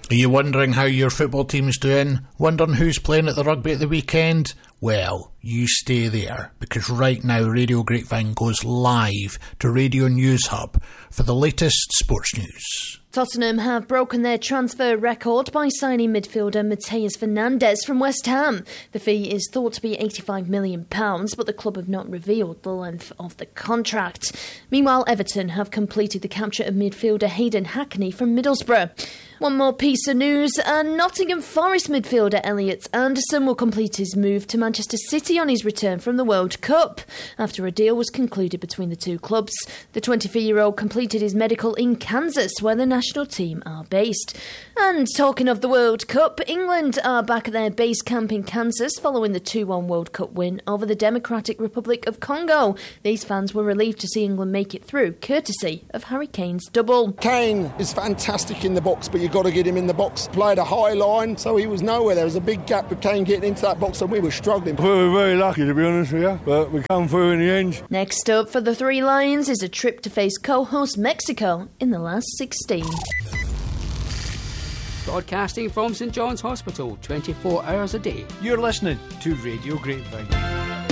Are you wondering how your football team's doing? Wondering who's playing at the rugby at the weekend? Well, you stay there, because right now Radio Grapevine goes live to Radio News Hub for the latest sports news. Tottenham have broken their transfer record by signing midfielder Mateus Fernandes from West Ham. The fee is thought to be £85 million, but the club have not revealed the length of the contract. Meanwhile, Everton have completed the capture of midfielder Hayden Hackney from Middlesbrough. One more piece of news, and Nottingham Forest midfielder Elliot Anderson will complete his move to Manchester City on his return from the World Cup, after a deal was concluded between the two clubs. The 24-year-old completed his medical in Kansas, where the national team are based. And talking of the World Cup, England are back at their base camp in Kansas following the 2-1 World Cup win over the Democratic Republic of Congo. These fans were relieved to see England make it through, courtesy of Harry Kane's double. Kane is fantastic in the box, but you've got to get him in the box. Played a high line, so he was nowhere. There was a big gap with Kane getting into that box, and we were struggling. We were very lucky, to be honest with you, but we come through in the end. Next up for the Three Lions is a trip to face co-host Mexico in the last 16. Broadcasting from St John's Hospital, 24 hours a day. You're listening to Radio Grapevine.